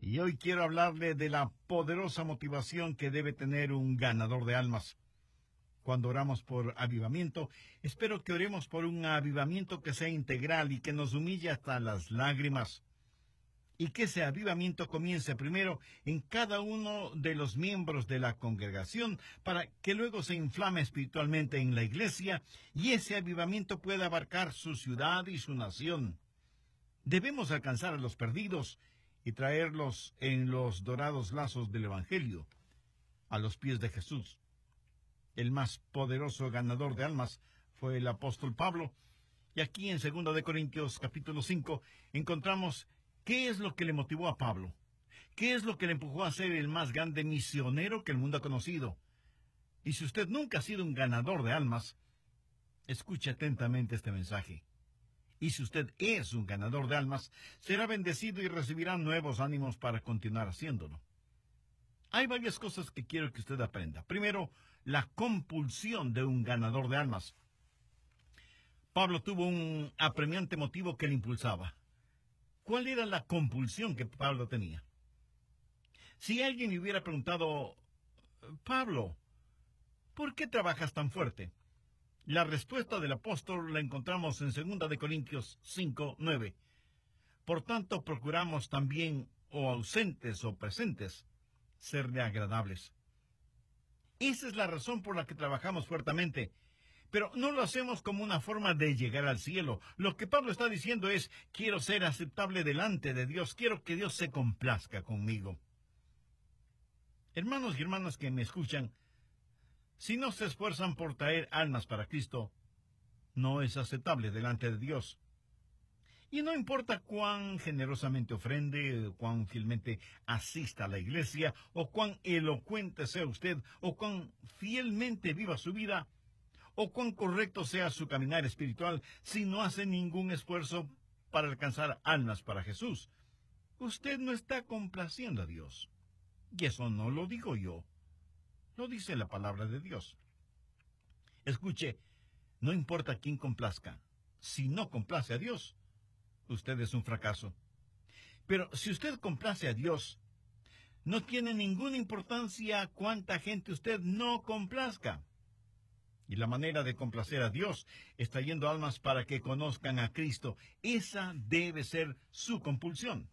Y hoy quiero hablarle de la poderosa motivación que debe tener un ganador de almas. Cuando oramos por avivamiento, espero que oremos por un avivamiento que sea integral y que nos humille hasta las lágrimas. Y que ese avivamiento comience primero en cada uno de los miembros de la congregación para que luego se inflame espiritualmente en la iglesia y ese avivamiento pueda abarcar su ciudad y su nación. Debemos alcanzar a los perdidos y traerlos en los dorados lazos del Evangelio, a los pies de Jesús. El más poderoso ganador de almas fue el apóstol Pablo. Y aquí en 2 de Corintios capítulo 5 encontramos qué es lo que le motivó a Pablo. ¿Qué es lo que le empujó a ser el más grande misionero que el mundo ha conocido? Y si usted nunca ha sido un ganador de almas, escuche atentamente este mensaje. Y si usted es un ganador de almas, será bendecido y recibirá nuevos ánimos para continuar haciéndolo. Hay varias cosas que quiero que usted aprenda. Primero, la compulsión de un ganador de almas. Pablo tuvo un apremiante motivo que le impulsaba. ¿Cuál era la compulsión que Pablo tenía? Si alguien le hubiera preguntado, Pablo, ¿por qué trabajas tan fuerte? La respuesta del apóstol la encontramos en 2 de Corintios 5:9. Por tanto, procuramos también, o ausentes o presentes, serle agradables. Esa es la razón por la que trabajamos fuertemente. Pero no lo hacemos como una forma de llegar al cielo. Lo que Pablo está diciendo es, quiero ser aceptable delante de Dios, quiero que Dios se complazca conmigo. Hermanos y hermanas que me escuchan, si no se esfuerzan por traer almas para Cristo, no es aceptable delante de Dios. Y no importa cuán generosamente ofrende, cuán fielmente asista a la iglesia, o cuán elocuente sea usted, o cuán fielmente viva su vida, o cuán correcto sea su caminar espiritual, si no hace ningún esfuerzo para alcanzar almas para Jesús, usted no está complaciendo a Dios. Y eso no lo digo yo, lo dice la palabra de Dios. Escuche, no importa quién complazca, si no complace a Dios, usted es un fracaso. Pero si usted complace a Dios, no tiene ninguna importancia cuánta gente usted no complazca. Y la manera de complacer a Dios es trayendo almas para que conozcan a Cristo. Esa debe ser su compulsión.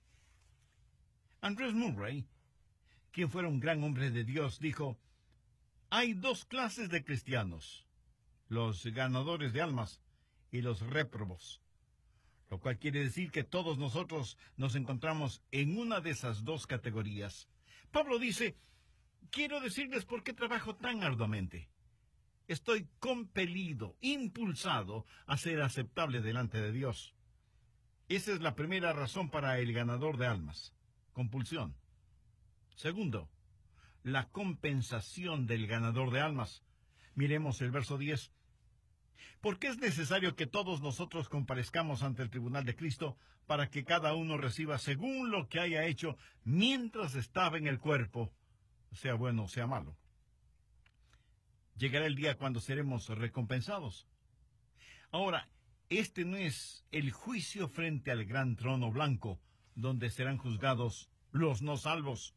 Andrés Murray, quien fuera un gran hombre de Dios, dijo, hay dos clases de cristianos, los ganadores de almas y los réprobos. Lo cual quiere decir que todos nosotros nos encontramos en una de esas dos categorías. Pablo dice, quiero decirles por qué trabajo tan arduamente. Estoy compelido, impulsado a ser aceptable delante de Dios. Esa es la primera razón para el ganador de almas, compulsión. Segundo, la compensación del ganador de almas. Miremos el verso 10. Porque es necesario que todos nosotros comparezcamos ante el tribunal de Cristo para que cada uno reciba según lo que haya hecho mientras estaba en el cuerpo, sea bueno o sea malo. Llegará el día cuando seremos recompensados. Ahora, este no es el juicio frente al gran trono blanco, donde serán juzgados los no salvos.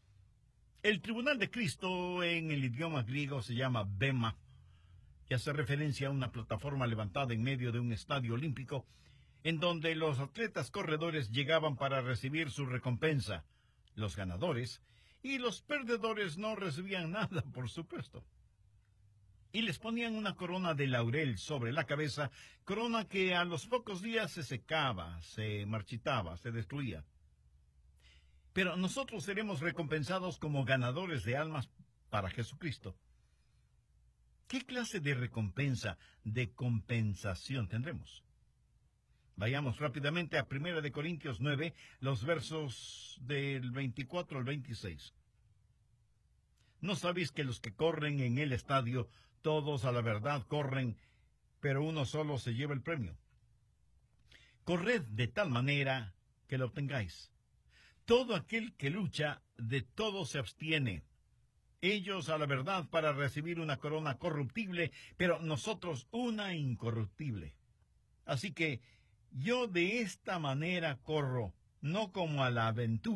El tribunal de Cristo en el idioma griego se llama bema, y hace referencia a una plataforma levantada en medio de un estadio olímpico, en donde los atletas corredores llegaban para recibir su recompensa, los ganadores, y los perdedores no recibían nada, por supuesto. Y les ponían una corona de laurel sobre la cabeza, corona que a los pocos días se secaba, se marchitaba, se destruía. Pero nosotros seremos recompensados como ganadores de almas para Jesucristo. ¿Qué clase de recompensa, de compensación tendremos? Vayamos rápidamente a 1 de Corintios 9, los versos del 24 al 26. ¿No sabéis que los que corren en el estadio, todos a la verdad corren, pero uno solo se lleva el premio? Corred de tal manera que lo obtengáis. Todo aquel que lucha, de todo se abstiene. Ellos a la verdad para recibir una corona corruptible, pero nosotros una incorruptible. Así que yo de esta manera corro, no como a la aventura,